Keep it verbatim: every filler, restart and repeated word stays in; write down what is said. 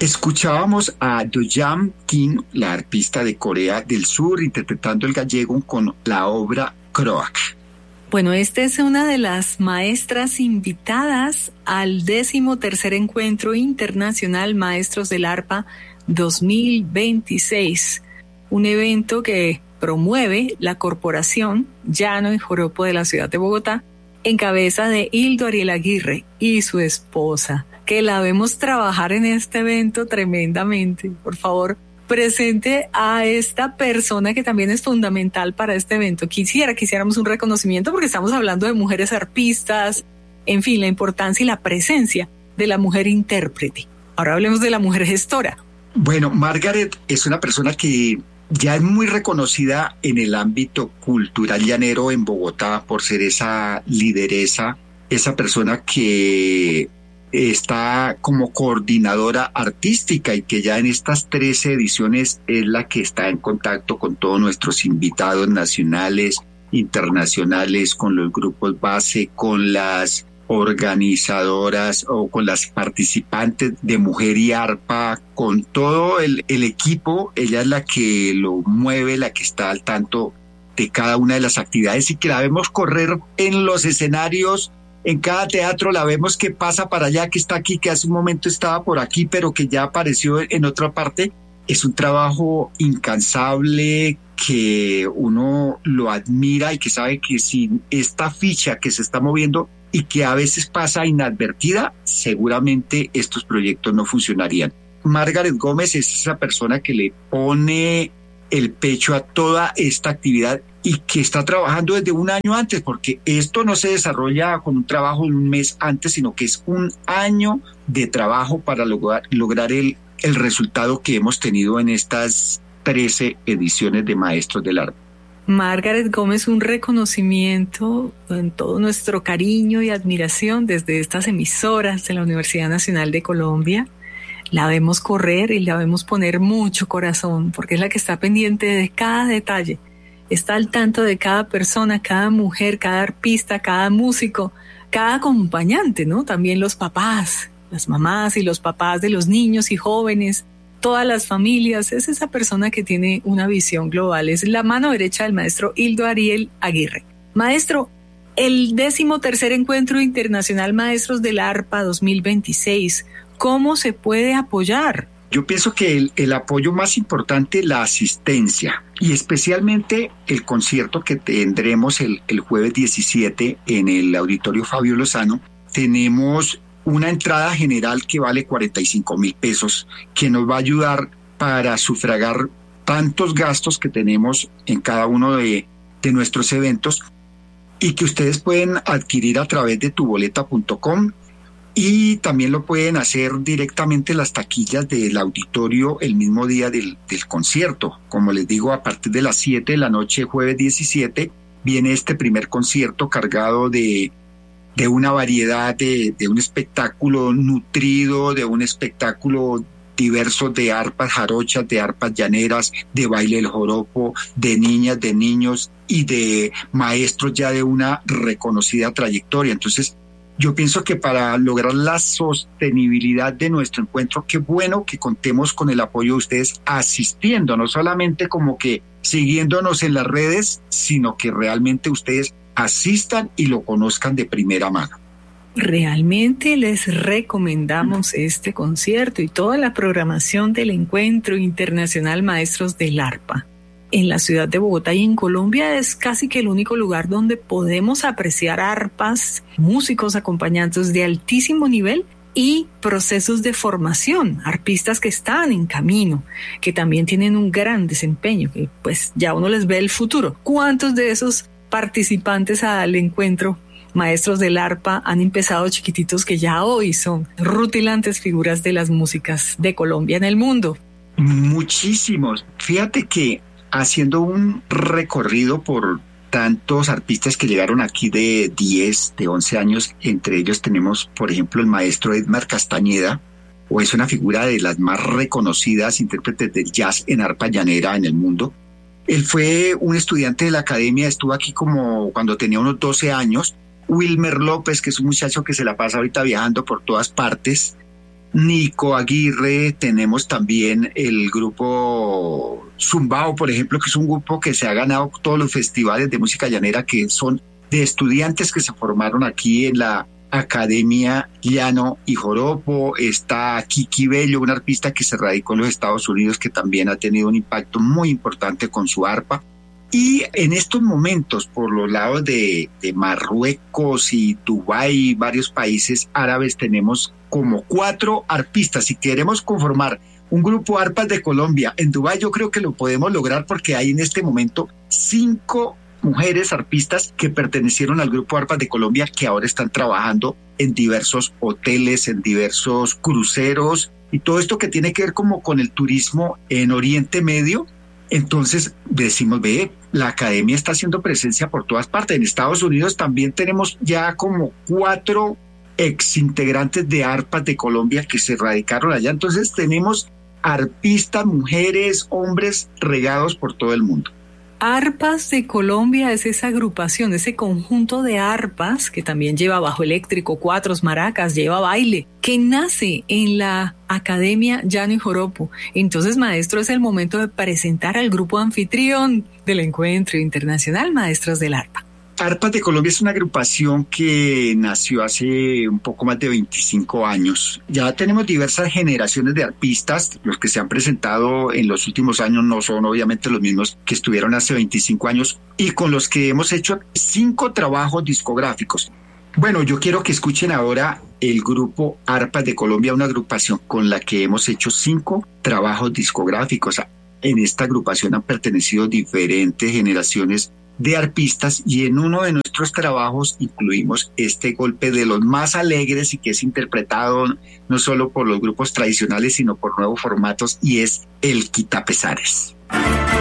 Escuchábamos a Do-Jam Kim, la arpista de Corea del Sur, interpretando el gallego con la obra Croak. Bueno, esta es una de las maestras invitadas al décimo tercer Encuentro Internacional Maestros del Arpa dos mil veintiséis, un evento que promueve la Corporación Llano y Joropo de la ciudad de Bogotá, en cabeza de Hildo Ariel Aguirre y su esposa, que la vemos trabajar en este evento tremendamente. Por favor, presente a esta persona que también es fundamental para este evento. Quisiera, quisiéramos un reconocimiento porque estamos hablando de mujeres arpistas, en fin, la importancia y la presencia de la mujer intérprete. Ahora hablemos de la mujer gestora. Bueno, Margaret es una persona que ya es muy reconocida en el ámbito cultural llanero en Bogotá por ser esa lideresa, esa persona que está como coordinadora artística y que ya en estas trece ediciones es la que está en contacto con todos nuestros invitados nacionales, internacionales, con los grupos base, con las organizadoras o con las participantes de Mujer y Arpa, con todo el, el equipo. Ella es la que lo mueve, la que está al tanto de cada una de las actividades y que la vemos correr en los escenarios. En cada teatro la vemos que pasa para allá, que está aquí, que hace un momento estaba por aquí, pero que ya apareció en otra parte. Es un trabajo incansable que uno lo admira y que sabe que sin esta ficha que se está moviendo y que a veces pasa inadvertida, seguramente estos proyectos no funcionarían. Margaret Gómez es esa persona que le pone el pecho a toda esta actividad y que está trabajando desde un año antes, porque esto no se desarrolla con un trabajo de un mes antes, sino que es un año de trabajo para lograr, lograr el, el resultado que hemos tenido en estas trece ediciones de Maestros del Arpa. Margaret Gómez, un reconocimiento en todo nuestro cariño y admiración desde estas emisoras de la Universidad Nacional de Colombia. La vemos correr y la vemos poner mucho corazón, porque es la que está pendiente de cada detalle. Está al tanto de cada persona, cada mujer, cada arpista, cada músico, cada acompañante, ¿no? También los papás, las mamás y los papás de los niños y jóvenes, todas las familias. Es esa persona que tiene una visión global. Es la mano derecha del maestro Hildo Ariel Aguirre. Maestro, el décimo tercer Encuentro Internacional Maestros del Arpa dos mil veintiséis, ¿cómo se puede apoyar? Yo pienso que el, el apoyo más importante, la asistencia, y especialmente el concierto que tendremos el, el jueves diecisiete en el Auditorio Fabio Lozano. Tenemos una entrada general que vale cuarenta y cinco mil pesos, que nos va a ayudar para sufragar tantos gastos que tenemos en cada uno de, de nuestros eventos y que ustedes pueden adquirir a través de tu boleta punto com. Y también lo pueden hacer directamente en las taquillas del auditorio el mismo día del, del concierto. Como les digo, a partir de las siete de la noche, jueves diecisiete, viene este primer concierto cargado de, de una variedad, de, de un espectáculo nutrido, de un espectáculo diverso de arpas jarochas, de arpas llaneras, de baile del joropo, de niñas, de niños y de maestros ya de una reconocida trayectoria. Entonces, yo pienso que para lograr la sostenibilidad de nuestro encuentro, qué bueno que contemos con el apoyo de ustedes asistiendo, no solamente como que siguiéndonos en las redes, sino que realmente ustedes asistan y lo conozcan de primera mano. Realmente les recomendamos este concierto y toda la programación del Encuentro Internacional Maestros del Arpa. En la ciudad de Bogotá y en Colombia es casi que el único lugar donde podemos apreciar arpas, músicos acompañantes de altísimo nivel y procesos de formación, arpistas que están en camino, que también tienen un gran desempeño, que pues ya uno les ve el futuro. ¿Cuántos de esos participantes al encuentro Maestros del Arpa han empezado chiquititos que ya hoy son rutilantes figuras de las músicas de Colombia en el mundo? Muchísimos. Fíjate que haciendo un recorrido por tantos artistas que llegaron aquí de diez, de once años, entre ellos tenemos, por ejemplo, el maestro Edmar Castañeda, o es una figura de las más reconocidas intérpretes del jazz en arpa llanera en el mundo. Él fue un estudiante de la academia, estuvo aquí como cuando tenía unos doce años. Wilmer López, que es un muchacho que se la pasa ahorita viajando por todas partes. Nico Aguirre, tenemos también el grupo Zumbao, por ejemplo, que es un grupo que se ha ganado todos los festivales de música llanera, que son de estudiantes que se formaron aquí en la Academia Llano y Joropo. Está Kiki Bello, un arpista que se radicó en los Estados Unidos, que también ha tenido un impacto muy importante con su arpa. Y en estos momentos, por los lados de, de Marruecos y Dubái y varios países árabes, tenemos como cuatro arpistas. Si queremos conformar un grupo Arpas de Colombia en Dubái, yo creo que lo podemos lograr, porque hay en este momento cinco mujeres arpistas que pertenecieron al grupo Arpas de Colombia, que ahora están trabajando en diversos hoteles, en diversos cruceros y todo esto que tiene que ver como con el turismo en Oriente Medio. Entonces decimos, ve, la academia está haciendo presencia por todas partes. En Estados Unidos también tenemos ya como cuatro exintegrantes de Arpas de Colombia que se radicaron allá. Entonces tenemos arpistas, mujeres, hombres regados por todo el mundo. Arpas de Colombia es esa agrupación, ese conjunto de arpas que también lleva bajo eléctrico, cuatros, maracas, lleva baile, que nace en la Academia Llano y Joropo. Entonces, maestro, es el momento de presentar al grupo anfitrión del Encuentro Internacional Maestros del Arpa. Arpas de Colombia es una agrupación que nació hace un poco más de veinticinco años. Ya tenemos diversas generaciones de arpistas. Los que se han presentado en los últimos años no son obviamente los mismos que estuvieron hace veinticinco años, y con los que hemos hecho cinco trabajos discográficos. Bueno, yo quiero que escuchen ahora el grupo Arpas de Colombia, una agrupación con la que hemos hecho cinco trabajos discográficos. En esta agrupación han pertenecido diferentes generaciones de arpistas, y en uno de nuestros trabajos incluimos este golpe de los más alegres y que es interpretado no solo por los grupos tradicionales sino por nuevos formatos, y es el Quitapesares.